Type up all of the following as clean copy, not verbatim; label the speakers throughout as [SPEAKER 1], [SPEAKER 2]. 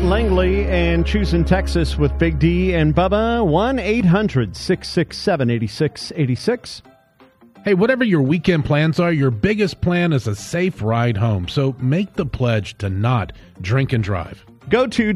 [SPEAKER 1] Langley and choosing Texas with Big D and Bubba. 1-800-667-8686.
[SPEAKER 2] Hey, whatever your weekend plans are, your biggest plan is a safe ride home. So make the pledge to not drink and drive.
[SPEAKER 1] Go to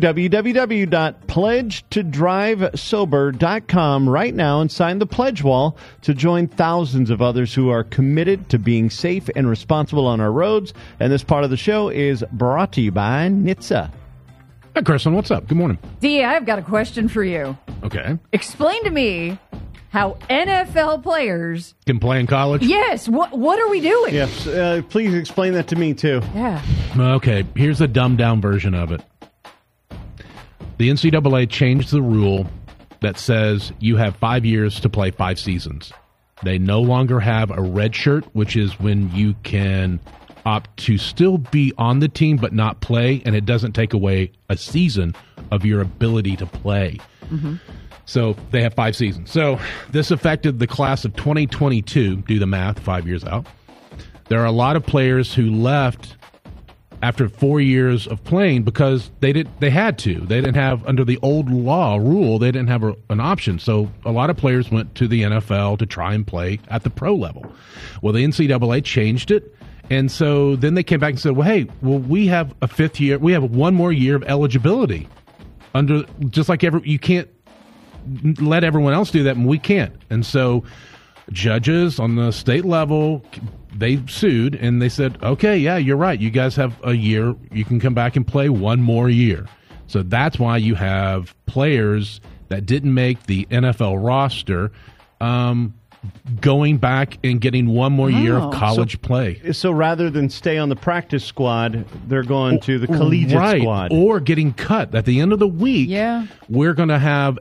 [SPEAKER 1] www.pledgetodrivesober.com right now and sign the pledge wall to join thousands of others who are committed to being safe and responsible on our roads. And this part of the show is brought to you by NHTSA.
[SPEAKER 2] Hi, Kristen. What's up? Good morning.
[SPEAKER 3] Dee, I've got a question for you.
[SPEAKER 2] Okay.
[SPEAKER 3] Explain to me how NFL players
[SPEAKER 2] Can play in college?
[SPEAKER 3] Yes. What are we doing?
[SPEAKER 1] Yes, please explain that to me, too.
[SPEAKER 3] Yeah.
[SPEAKER 2] Okay, here's a dumbed-down version of it. The NCAA changed the rule that says you have 5 years to play 5 seasons. They no longer have a red shirt, which is when you can opt to still be on the team but not play, and it doesn't take away a season of your ability to play. Mm-hmm. So they have 5 seasons. So this affected the class of 2022. Do the math, 5 years out. There are a lot of players who left after 4 years of playing because they had to. They didn't have, under the old rule, they didn't have an option. So a lot of players went to the NFL to try and play at the pro level. Well, the NCAA changed it. And so then they came back and said, we have a 5th year. We have 1 more year of eligibility. Just like you can't let everyone else do that, and we can't. And so judges on the state level, they sued, and they said, okay, yeah, you're right. You guys have a year. You can come back and play 1 more year. So that's why you have players that didn't make the NFL roster going back and getting 1 more year of college play.
[SPEAKER 1] So rather than stay on the practice squad, they're going to the collegiate squad.
[SPEAKER 2] Or getting cut. At the end of the week, we're going to have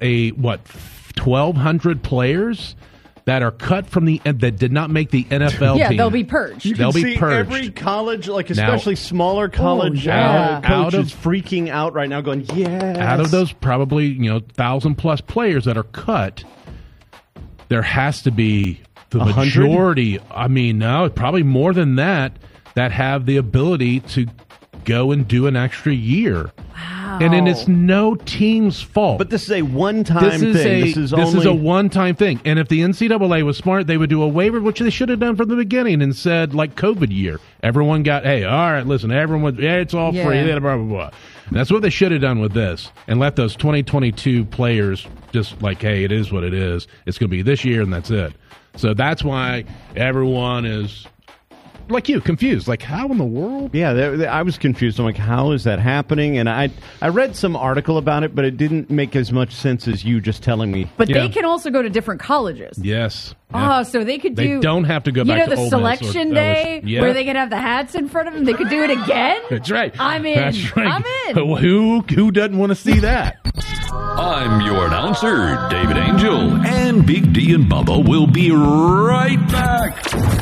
[SPEAKER 2] 1,200 players that are cut from that did not make the NFL team.
[SPEAKER 3] Yeah, they'll be purged.
[SPEAKER 1] You can see every college, especially smaller college coaches freaking out right now, going, yes.
[SPEAKER 2] Out of those probably 1,000+ players that are cut, there has to be the 100? Majority. I mean, no, probably more than that have the ability to go and do an extra year.
[SPEAKER 3] Wow.
[SPEAKER 2] And then it's no team's fault.
[SPEAKER 1] But this is a one-time thing.
[SPEAKER 2] This is a one-time thing. And if the NCAA was smart, they would do a waiver, which they should have done from the beginning, and said, like COVID year, everyone got, hey, all right, listen, everyone, it's all free, blah, blah, blah. And that's what they should have done with this, and let those 2022 players just like, hey, it is what it is. It's going to be this year, and that's it. So that's why everyone is, like you, confused. Like, how in the world?
[SPEAKER 1] Yeah, I was confused. I'm like, how is that happening? And I read some article about it, but it didn't make as much sense as you just telling me.
[SPEAKER 3] But they can also go to different colleges.
[SPEAKER 2] Yes.
[SPEAKER 3] Oh, so they could do...
[SPEAKER 2] They don't have to go back to
[SPEAKER 3] the selection day where they could have the hats in front of them? They could do it again?
[SPEAKER 2] That's right.
[SPEAKER 3] I'm in.
[SPEAKER 2] That's right.
[SPEAKER 3] I'm in.
[SPEAKER 2] Who doesn't want to see that?
[SPEAKER 4] I'm your announcer, David Angel, and Big D and Bubba will be right back.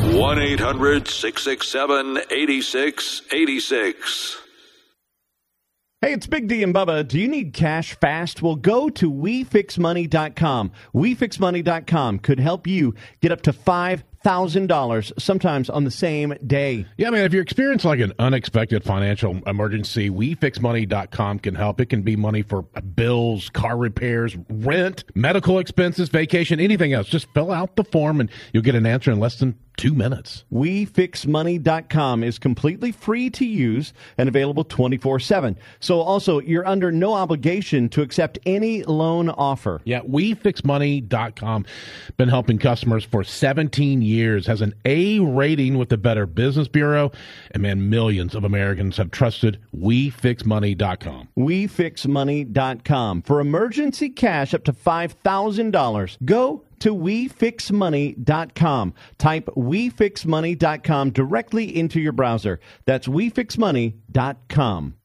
[SPEAKER 4] 1-800-667-8686.
[SPEAKER 1] Hey, it's Big D and Bubba. Do you need cash fast? Well, go to WeFixMoney.com. WeFixMoney.com could help you get up to $5,000, sometimes on the same day.
[SPEAKER 2] Yeah, man, if you're experiencing like an unexpected financial emergency, WeFixMoney.com can help. It can be money for bills, car repairs, rent, medical expenses, vacation, anything else. Just fill out the form and you'll get an answer in less than 2 minutes.
[SPEAKER 1] WeFixMoney.com is completely free to use and available 24/7. So also, you're under no obligation to accept any loan offer.
[SPEAKER 2] Yeah, WeFixMoney.com. Been helping customers for 17 years. Has an A rating with the Better Business Bureau. And man, millions of Americans have trusted WeFixMoney.com.
[SPEAKER 1] WeFixMoney.com. For emergency cash up to $5,000. Go to WeFixMoney.com. Type WeFixMoney.com directly into your browser. That's WeFixMoney.com.